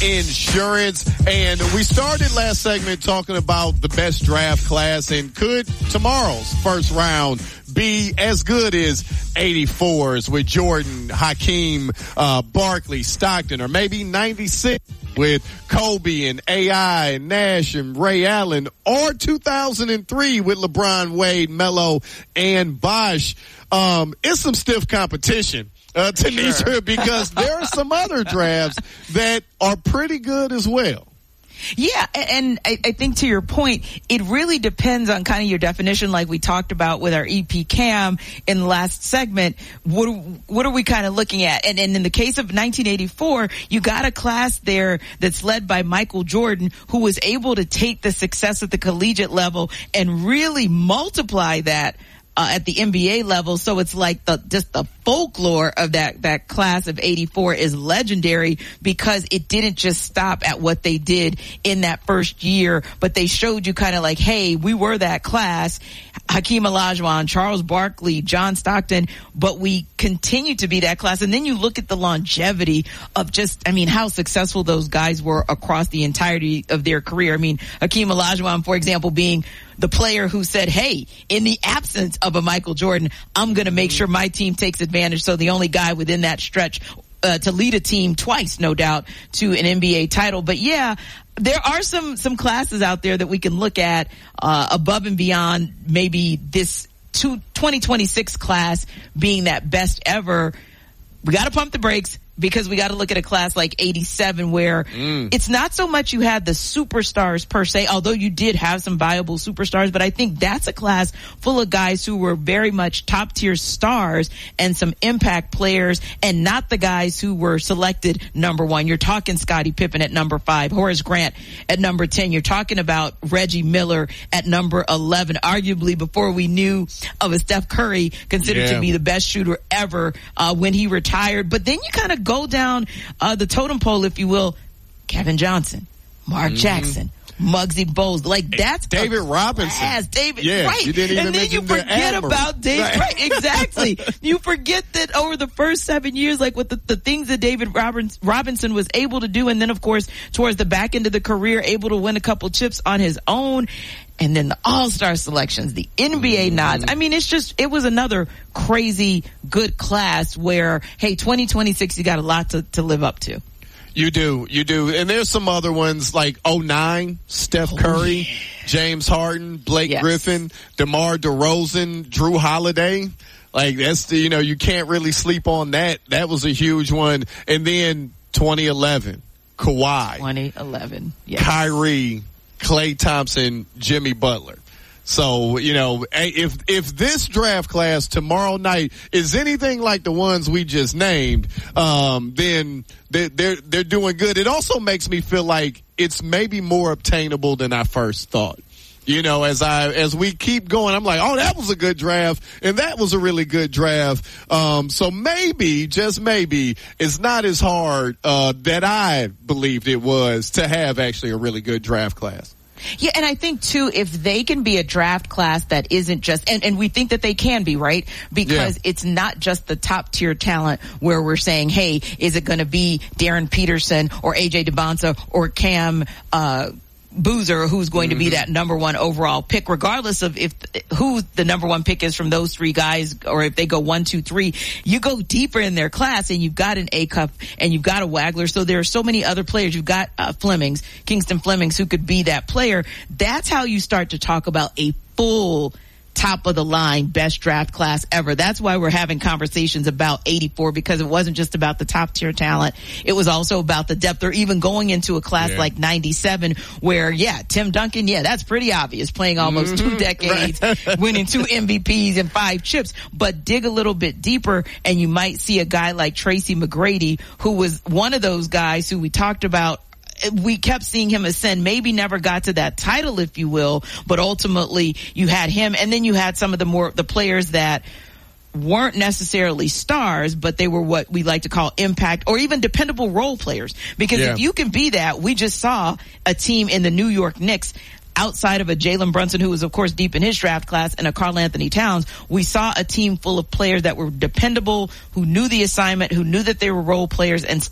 Insurance. And we started last segment talking about the best draft class, and could tomorrow's first round be as good as 84s with Jordan, Hakeem, Barkley, Stockton, or maybe 96 with Kobe and AI and Nash and Ray Allen, or 2003 with LeBron, Wade, Melo, and Bosh. It's some stiff competition, Tanisha, sure. Because there are some other drafts that are pretty good as well. Yeah, and I think to your point, it really depends on kind of your definition, like we talked about with our EP Cam in the last segment. What are we kind of looking at? And in the case of 1984, you got a class there that's led by Michael Jordan, who was able to take the success at the collegiate level and really multiply that at the NBA level. So it's like just the folklore of that class of 84 is legendary, because it didn't just stop at what they did in that first year, but they showed you kind of like, hey, we were that class. Hakeem Olajuwon, Charles Barkley, John Stockton, but we continue to be that class. And then you look at the longevity of how successful those guys were across the entirety of their career. I mean, Hakeem Olajuwon, for example, being the player who said, hey, in the absence of a Michael Jordan, I'm going to make sure my team takes advantage. So the only guy within that stretch to lead a team twice, no doubt, to an NBA title. But yeah, there are some classes out there that we can look at above and beyond maybe this 2026 class being that best ever. We got to pump the brakes, because we got to look at a class like 87 where it's not so much you had the superstars per se, although you did have some viable superstars, but I think that's a class full of guys who were very much top tier stars and some impact players, and not the guys who were selected number one. You're talking Scottie Pippen at number 5, Horace Grant at number 10. You're talking about Reggie Miller at number 11, arguably before we knew of a Steph Curry considered to be the best shooter ever when he retired. But then you kind of go down the totem pole, if you will. Kevin Johnson, Mark Jackson, Muggsy Bogues, like that's David Robinson. Yes, David. Yeah, right. You didn't even and then you forget about David. Right, exactly. You forget that over the first 7 years, like with the things that David Robinson was able to do, and then of course towards the back end of the career, able to win a couple chips on his own. And then the All-Star selections, the NBA nods. I mean, it was another crazy good class where, hey, 2026, you got a lot to live up to. You do. And there's some other ones like 09, Steph Curry, James Harden, Blake Griffin, DeMar DeRozan, Drew Holiday. Like that's you can't really sleep on that. That was a huge one. And then 2011, Kawhi. 2011, yes. Kyrie, Klay Thompson, Jimmy Butler. So, if this draft class tomorrow night is anything like the ones we just named, then they're doing good. It also makes me feel like it's maybe more obtainable than I first thought. As we keep going, I'm like, oh, that was a good draft, and that was a really good draft. So maybe, just maybe, it's not as hard that I believed it was to have actually a really good draft class. Yeah, and I think, too, if they can be a draft class that isn't just, and we think that they can be, right? Because it's not just the top-tier talent where we're saying, hey, is it going to be Darren Peterson or A.J. Debonsa or Cam Boozer, who's going to be that number one overall pick, regardless of who the number one pick is from those three guys, or if they go 1, 2, 3, you go deeper in their class and you've got an A-Cup and you've got a Wagler. So there are so many other players. You've got Kingston Flemings, who could be that player. That's how you start to talk about a full top of the line best draft class ever. That's why we're having conversations about 84, because it wasn't just about the top tier talent. It was also about the depth, or even going into a class like 97 where, Tim Duncan, that's pretty obvious, playing almost 2 decades, winning 2 MVPs and 5 chips. But dig a little bit deeper and you might see a guy like Tracy McGrady, who was one of those guys who we talked about. We kept seeing him ascend, maybe never got to that title, if you will, but ultimately you had him. And then you had some of the players that weren't necessarily stars, but they were what we like to call impact or even dependable role players. Because if you can be that, we just saw a team in the New York Knicks, outside of a Jalen Brunson, who was, of course, deep in his draft class, and a Karl Anthony Towns, we saw a team full of players that were dependable, who knew the assignment, who knew that they were role players, and